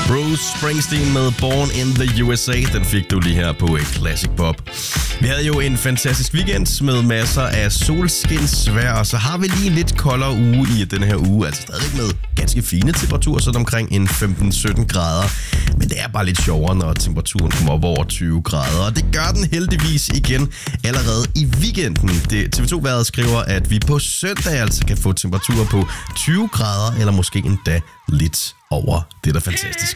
Bruce Springsteen med Born in the USA. Den fik du lige her på Classic Pop. Vi havde jo en fantastisk weekend med masser af solskinsvejr, og så har vi lige en lidt koldere uge i den her uge. Altså stadig med ganske fine temperaturer, sådan omkring en 15-17 grader. Men det er bare lidt sjovere, når temperaturen kommer op over 20 grader. Og det gør den heldigvis igen allerede i weekenden. TV2-vejret skriver, at vi på søndag altså kan få temperaturer på 20 grader, eller måske endda lidt over. Det er da fantastisk.